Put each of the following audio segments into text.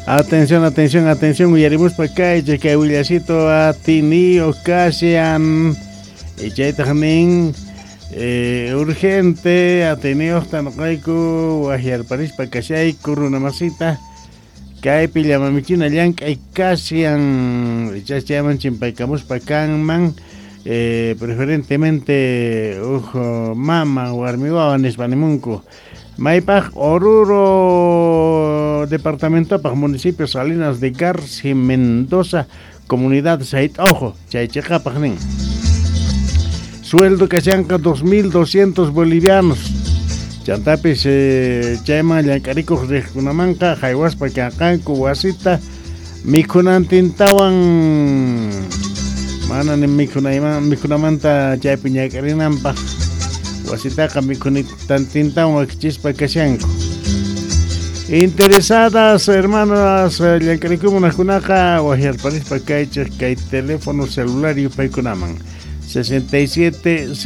Atención, atención, atención, Uyarimus Pacay, que Willasito a Tini Ocasian, y también urgente, Ateneo Tanocaico, Guajar París Pacashay, Curunamasita, Kai Pillamamichina Yank, y Casian, ya se llaman Chimpaicamus Pacanman, preferentemente Ujo Mama, Guarmigoan, Espanimunco. Maipaj, Oruro, departamento para municipio Salinas de García, Mendoza, comunidad Said Ojo, Chaychecapajnin. Sueldo que sean 2.200 bolivianos. Chantapis, Chayma, Yancarico, Rejunamanca, Jaihuaspa, Cancán, Cubasita, Micunan Tintawan, Manan en Micunamanta, Chaypiñacarinampa. Wasitaka mikunitantinta wakichispa kashanku. Interesadas hermanas llankarikumanakunaqa Guajarparispa kaychaq kay teléfono celular yupaykunaman 6700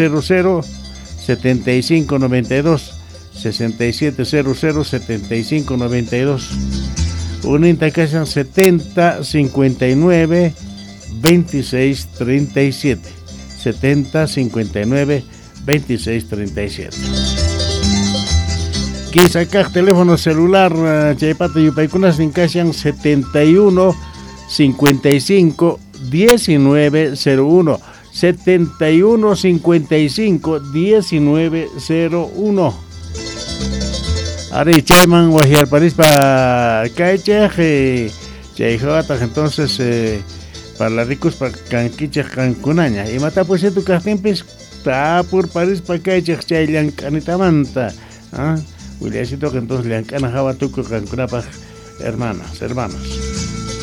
7592 6700 7592 uninta kashan 70 59 26 37 70 59 2637. Quizá acá teléfono celular Chaypata Yupaykunas en Kashan 71 55 1901 71 55 1901. Ari Chayman Guajar París para Kaiche Chayjota entonces para la ricos para Canquiche Cancunaña y mata pues tu castimpis por París para que chay Llank'anitamanta, Williamcito que entonces Llank'ana Java tuco Cancunapa hermanos.